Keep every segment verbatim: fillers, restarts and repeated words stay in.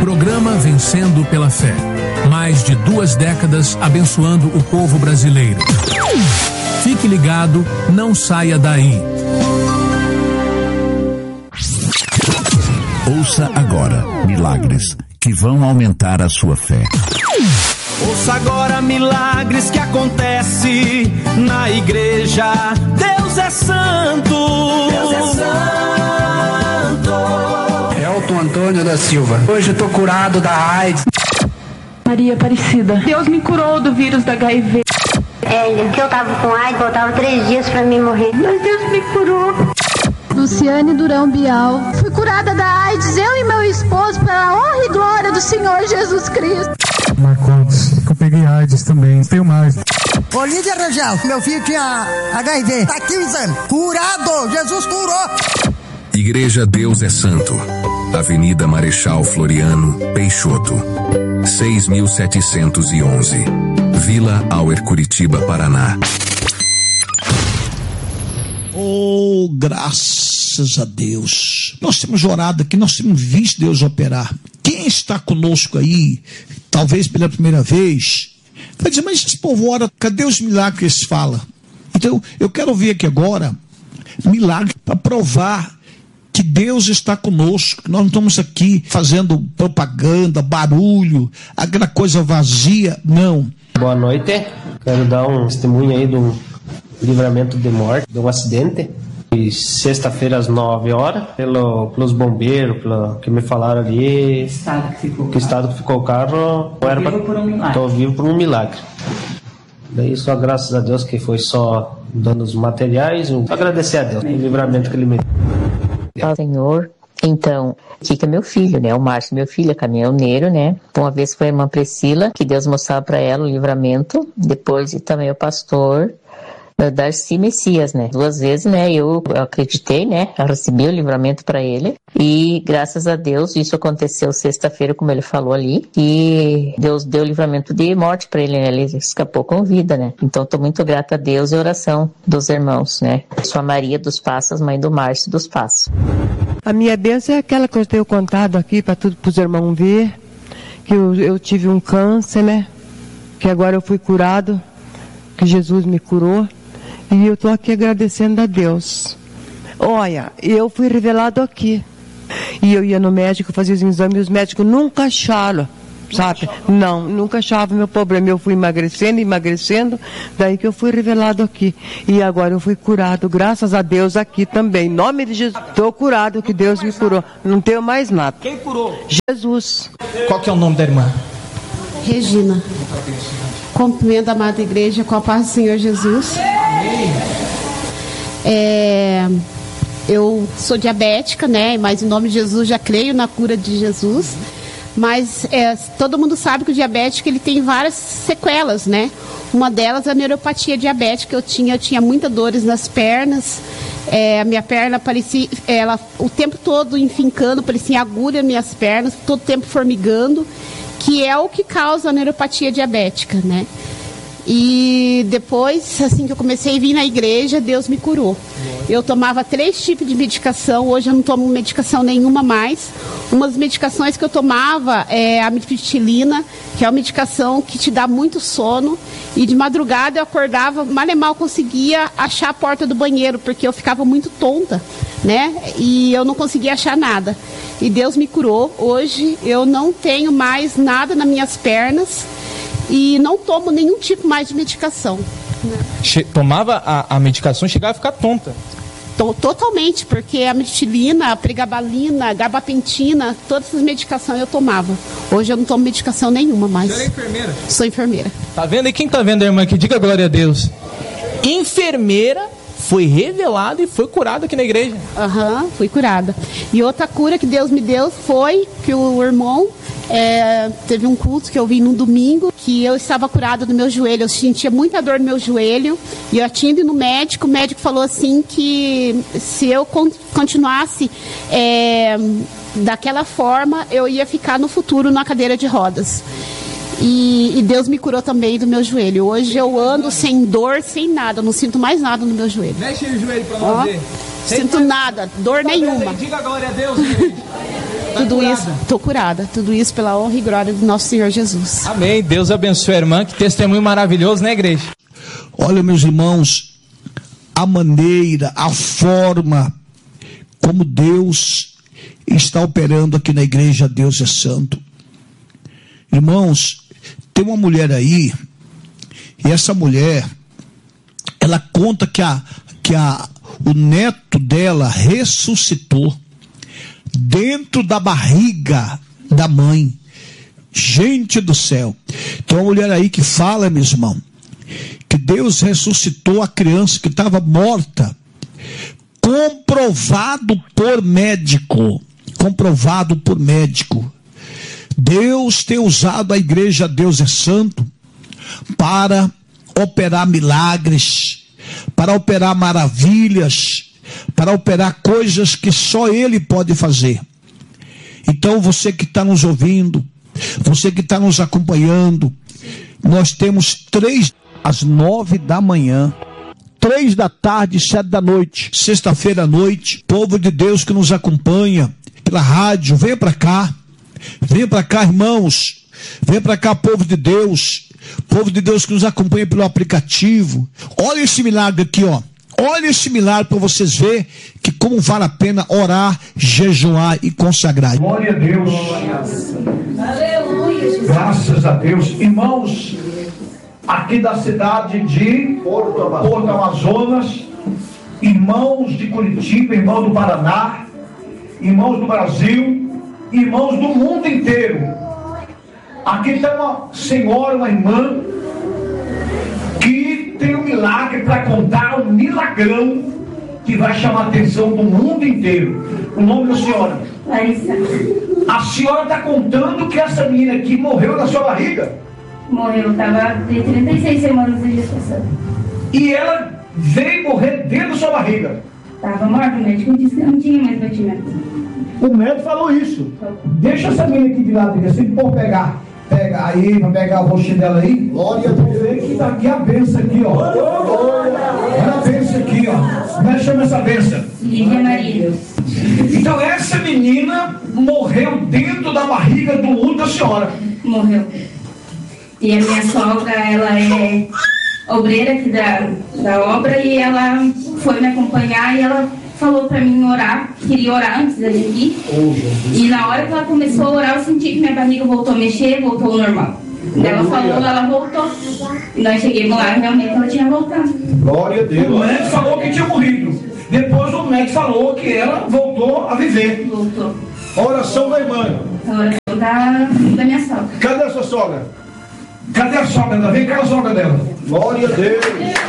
Programa Vencendo pela Fé. Mais de duas décadas abençoando o povo brasileiro. Fique ligado, não saia daí. Ouça agora milagres que vão aumentar a sua fé. Ouça agora milagres que acontecem na igreja. Deus é santo. Deus é santo. Elton Antônio da Silva. Hoje eu tô curado da AIDS. Maria Aparecida. Deus me curou do vírus da H I V. É, que eu tava com AIDS, faltava três dias pra mim morrer. Mas Deus me curou. Luciane Durão Bial. Fui curada da AIDS, eu e meu esposo, pela honra e glória do Senhor Jesus Cristo. Marcondes, que eu peguei AIDS também, tenho mais. Olívia Rangel, meu filho tinha H I V, tá aqui o exame, curado, Jesus curou. Igreja Deus é Santo, Avenida Marechal Floriano, Peixoto, seis mil setecentos e onze, Vila Auer, Curitiba, Paraná. Oh, graças a Deus. Nós temos orado aqui, nós temos visto Deus operar. Quem está conosco aí, talvez pela primeira vez, vai dizer, mas esse povo ora, cadê os milagres que eles falam? Então, eu quero ouvir aqui agora milagre para provar que Deus está conosco, que nós não estamos aqui fazendo propaganda, barulho, aquela coisa vazia, não. Boa noite, quero dar um testemunho aí do livramento de morte, de um acidente. E sexta-feira às nove horas, pelo, pelos bombeiros, pelo, que me falaram ali, Estado que, ficou que estado que ficou o carro, tô vivo pra, por um milagre. Tô vivo por um milagre. Daí só graças a Deus que foi só danos materiais, um, agradecer a Deus, o livramento que ele me deu. Ó Senhor, então, aqui que é meu filho, né, o Márcio, meu filho é caminhoneiro, né, uma vez foi a irmã Priscila, que Deus mostrava para ela o livramento, depois e também o pastor Darcy Messias, né? Duas vezes, né? Eu, eu acreditei, né? Eu recebi o livramento para ele e graças a Deus isso aconteceu sexta-feira, como ele falou ali, e Deus deu livramento de morte para ele, né? Ele escapou com vida, né? Então tô muito grata a Deus e oração dos irmãos, né? Sou a Maria dos Passos, mãe do Márcio dos Passos. A minha bênção é aquela que eu tenho contado aqui para tudo, pros irmãos ver, que eu, eu tive um câncer, né? Que agora eu fui curado, que Jesus me curou. E eu estou aqui agradecendo a Deus. Olha, eu fui revelado aqui. E eu ia no médico fazer os exames e os médicos nunca acharam, sabe? Não, nunca achavam meu problema. Eu fui emagrecendo, emagrecendo, daí que eu fui revelado aqui. E agora eu fui curado, graças a Deus, aqui também. Em nome de Jesus, estou curado, que Deus me curou. Não tenho mais nada. Quem curou? Jesus. Qual que é o nome da irmã? Regina. Cumprimento a amada igreja com a paz do Senhor Jesus. É, eu sou diabética, né? Mas em nome de Jesus já creio na cura de Jesus. Mas é, todo mundo sabe que o diabético ele tem várias sequelas, né? Uma delas é a neuropatia diabética. Eu tinha, eu tinha muitas dores nas pernas. É, a minha perna parecia, ela o tempo todo enfincando, parecia agulha nas minhas pernas, todo tempo formigando, que é o que causa a neuropatia diabética, né? E depois, assim que eu comecei a vir na igreja, Deus me curou. Eu tomava três tipos de medicação, hoje eu não tomo medicação nenhuma mais. Uma das medicações que eu tomava é a amitriptilina, que é uma medicação que te dá muito sono. E de madrugada eu acordava, mal e mal conseguia achar a porta do banheiro, porque eu ficava muito tonta, né? E eu não conseguia achar nada. E Deus me curou. Hoje eu não tenho mais nada nas minhas pernas. E não tomo nenhum tipo mais de medicação. Né? Che- tomava a, a medicação e chegava a ficar tonta? Tô, totalmente, porque a metilina, a pregabalina, a gabapentina, todas essas medicações eu tomava. Hoje eu não tomo medicação nenhuma mais. Você é enfermeira? Sou enfermeira. Tá vendo? E quem tá vendo a irmã aqui? Diga glória a Deus. Enfermeira foi revelada e foi curada aqui na igreja. Aham, uhum, fui curada. E outra cura que Deus me deu foi que o irmão é, teve um culto que eu vi num domingo, que eu estava curada do meu joelho. Eu sentia muita dor no meu joelho e eu tinha ido no médico. O médico falou assim que se eu continuasse é, daquela forma, eu ia ficar no futuro na cadeira de rodas. E, e Deus me curou também do meu joelho. Hoje eu ando sem dor, sem nada. Eu não sinto mais nada no meu joelho. Mexe o joelho pra nós ver. Sinto nada, dor nenhuma. Diga glória a Deus, gente. Tudo isso, tô curada. Tudo isso pela honra e glória do nosso Senhor Jesus. Amém. Deus abençoe a irmã. Que testemunho maravilhoso, né, igreja? Olha, meus irmãos, a maneira, a forma como Deus está operando aqui na igreja Deus é Santo. Irmãos, tem uma mulher aí, e essa mulher, ela conta que, a, que a, o neto dela ressuscitou dentro da barriga da mãe. Gente do céu. Tem uma mulher aí que fala, meu irmão, que Deus ressuscitou a criança que estava morta, comprovado por médico, comprovado por médico. Deus tem usado a igreja Deus é Santo para operar milagres, para operar maravilhas, para operar coisas que só Ele pode fazer. Então você que está nos ouvindo, você que está nos acompanhando, nós temos três às nove da manhã, três da tarde, sete da noite, sexta-feira à noite. Povo de Deus que nos acompanha pela rádio, venha para cá, venha para cá, irmãos, venha para cá, povo de Deus, povo de Deus que nos acompanha pelo aplicativo. Olha esse milagre aqui, ó. Olha esse milagre para vocês verem que como vale a pena orar, jejuar e consagrar. Glória a Deus. Aleluia. Graças a Deus. Irmãos, aqui da cidade de Porto Amazonas, Porto Amazonas, irmãos de Curitiba, irmãos do Paraná, irmãos do Brasil, irmãos do mundo inteiro. Aqui tem uma senhora, uma irmã, que tem um milagre para contar, um milagrão que vai chamar a atenção do mundo inteiro. O nome da senhora? Larissa. A senhora está contando que essa menina aqui morreu na sua barriga? Morreu, estava de trinta e seis semanas de gestação. E ela veio morrer dentro da sua barriga? Estava morta, o médico disse que não tinha mais batimento. O médico falou isso. Deixa essa menina aqui de lado, assim, por pegar. Pega aí, vai pegar o rostinho dela aí. Glória a Deus. Vê que daqui a benção aqui, ó. Olha a benção aqui, ó. Como é que chama essa benção? Lídia Maria. Então essa menina morreu dentro da barriga do útero da senhora. Morreu. E a minha sogra, ela é obreira aqui da, da obra e ela foi me acompanhar e ela falou pra mim orar, queria orar antes da gente ir. E na hora que ela começou a orar, eu senti que minha barriga voltou a mexer, voltou ao normal. Ela falou, ela voltou. E nós chegamos lá e realmente ela tinha voltado. Glória a Deus. O médico falou que tinha morrido. Depois o médico falou que ela voltou a viver. Voltou. A oração da irmã. A oração da, da minha sogra. Cadê a sua sogra? Cadê a sogra dela? Vem cá a sogra dela. Glória a Deus.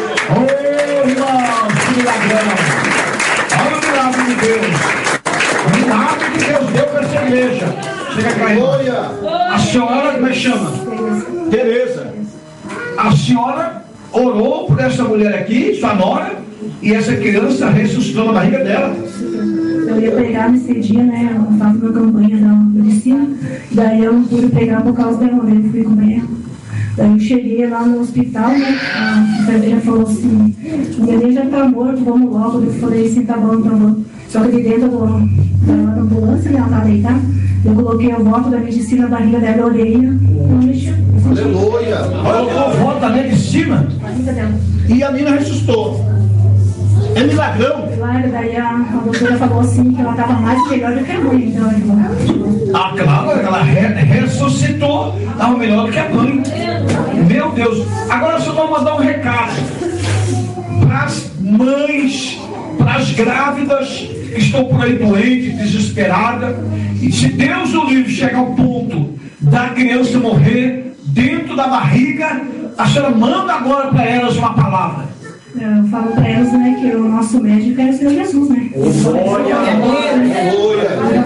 Ô, irmão, que milagrão. Olha o milagre de Deus. O milagre que Deus deu para essa igreja. Chega cá, Glória. A senhora, como é que chama? Tereza. A senhora orou por essa mulher aqui, sua nora, e essa criança ressuscitou na barriga dela. Eu ia pegar nesse dia, né? Eu faço uma campanha da medicina. Daí eu não pude pegar por causa dela, eu fui com ela. Daí eu cheguei lá no hospital, né? A enfermeira falou assim: o neném já tá morto, vamos logo. Eu falei assim: tá bom, tá bom. Só que de dentro do, da ambulância, né? Ela tava deitada. Eu coloquei o voto da medicina na barriga dela, eu olhei e não mexeu. Aleluia! Colocou o voto da medicina e a menina ressuscitou. É milagrão. Claro, daí a, a doutora falou assim que ela estava mais melhor do que a mãe. Então, eu... Ah, claro, ela re ressuscitou, estava melhor do que a mãe. Meu Deus. Agora só vamos mandar um recado para as mães, para as grávidas que estão por aí doentes, desesperadas. E se Deus o livre chegar ao ponto da criança morrer dentro da barriga, a senhora manda agora para elas uma palavra. Eu falo para elas, né, que o nosso médico é o Senhor Jesus, né? Glória, glória,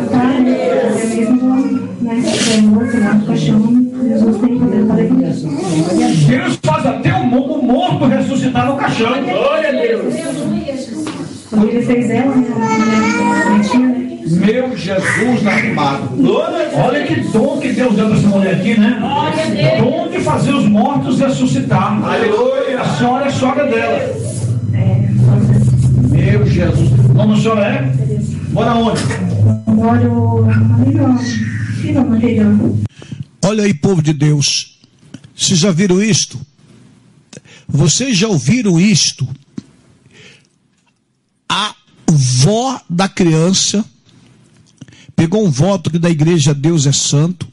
é mesmo, né, é morto lá no caixão, Jesus tem poder para levantar. Deus faz até o morto ressuscitar no caixão. Glória a Deus. Quando ele fez ela, né, né? Meu Jesus amado. Olha que dom que Deus deu para essa mulher aqui, né? Dom de fazer os mortos ressuscitar. Aleluia. A senhora é sogra dela. Meu Jesus. Como a senhora é? Mora onde? Agora eu arrumei meu filho material. Olha aí, povo de Deus. Vocês já viram isto? Vocês já ouviram isto? A vó da criança pegou um voto que da igreja Deus é Santo,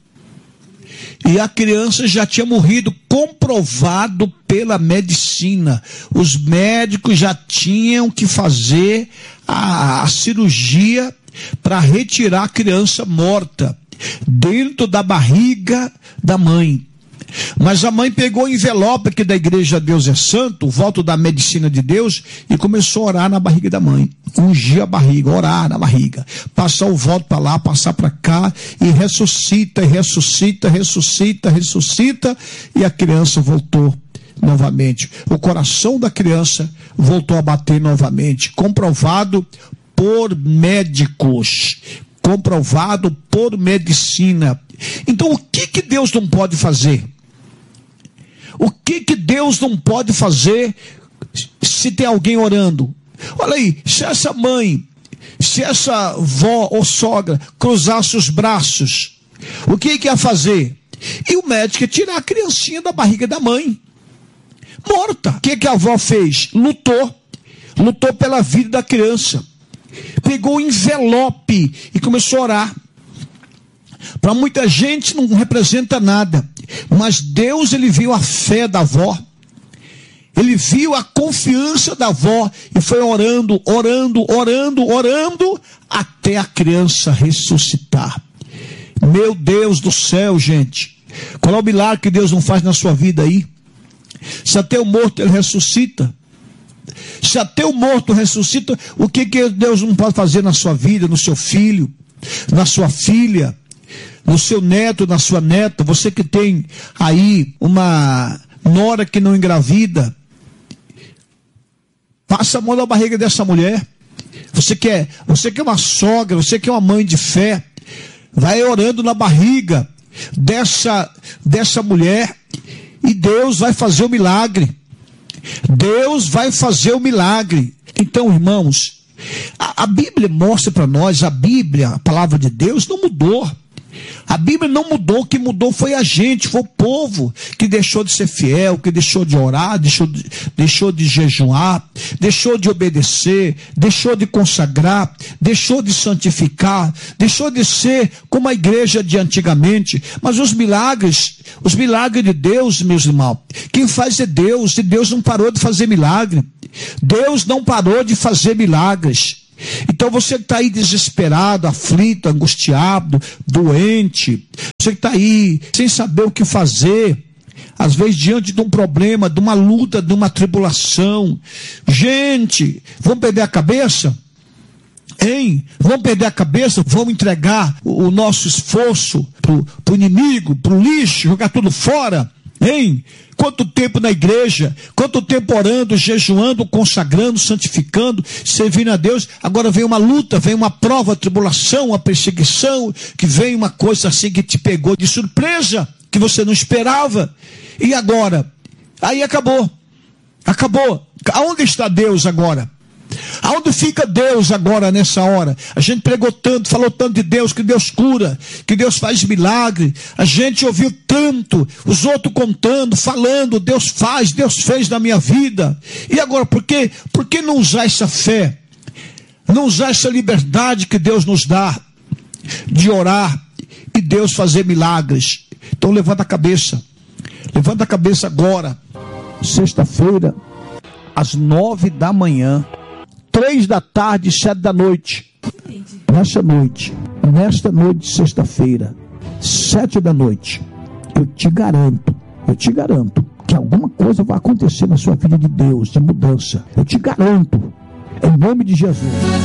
e a criança já tinha morrido, comprovado pela medicina. Os médicos já tinham que fazer a, a cirurgia para retirar a criança morta dentro da barriga da mãe. Mas a mãe pegou o envelope aqui da igreja Deus é Santo, o voto da medicina de Deus, e começou a orar na barriga da mãe. Ungir a barriga, orar na barriga. Passar o voto para lá, passar para cá, e ressuscita, ressuscita, ressuscita, ressuscita, e a criança voltou novamente. O coração da criança voltou a bater novamente. Comprovado por médicos. Comprovado por medicina. Então o que que Deus não pode fazer? O que que Deus não pode fazer se tem alguém orando? Olha aí, se essa mãe, se essa vó ou sogra cruzasse os braços, o que que ia fazer? E o médico ia tirar a criancinha da barriga da mãe, morta. O que que a avó fez? Lutou, lutou pela vida da criança. Pegou o envelope e começou a orar. Para muita gente não representa nada, mas Deus, ele viu a fé da avó, ele viu a confiança da avó e foi orando, orando, orando, orando até a criança ressuscitar. Meu Deus do céu, gente, qual é o milagre que Deus não faz na sua vida aí? Se até o morto ele ressuscita, se até o morto ressuscita, o que que Deus não pode fazer na sua vida, no seu filho, na sua filha, no seu neto, na sua neta? Você que tem aí uma nora que não engravida, passa a mão na barriga dessa mulher. Você que é, você que é uma sogra, você que é uma mãe de fé, vai orando na barriga dessa, dessa mulher, e Deus vai fazer o milagre. Deus vai fazer o milagre. Então, irmãos, a, a Bíblia mostra para nós, a Bíblia, a palavra de Deus, não mudou. A Bíblia não mudou, o que mudou foi a gente, foi o povo que deixou de ser fiel, que deixou de orar, deixou de, deixou de jejuar, deixou de obedecer, deixou de consagrar, deixou de santificar, deixou de ser como a igreja de antigamente. Mas os milagres, os milagres de Deus, meus irmãos, quem faz é Deus, e Deus não parou de fazer milagre. Deus não parou de fazer milagres. Então você que está aí desesperado, aflito, angustiado, doente, você que está aí sem saber o que fazer, às vezes diante de um problema, de uma luta, de uma tribulação, gente, vamos perder a cabeça? Hein? Vamos perder a cabeça? Vamos entregar o, o nosso esforço para o inimigo, para o lixo, jogar tudo fora? Hein? Quanto tempo na igreja, quanto tempo orando, jejuando, consagrando, santificando, servindo a Deus. Agora vem uma luta, vem uma prova, tribulação, uma perseguição, que vem uma coisa assim que te pegou de surpresa, que você não esperava. E agora? Aí acabou. Acabou. Aonde está Deus agora? Aonde fica Deus agora nessa hora? A gente pregou tanto, falou tanto de Deus, que Deus cura, que Deus faz milagre. A gente ouviu tanto, os outros contando, falando, Deus faz, Deus fez na minha vida. E agora, por que, por que não usar essa fé? Não usar essa liberdade que Deus nos dá de orar e Deus fazer milagres? Então levanta a cabeça. Levanta a cabeça agora. Sexta-feira, às nove da manhã. Três da tarde, sete da noite. Nessa noite, nesta noite de sexta-feira, sete da noite, eu te garanto, eu te garanto que alguma coisa vai acontecer na sua vida de Deus, de mudança. Eu te garanto, em nome de Jesus.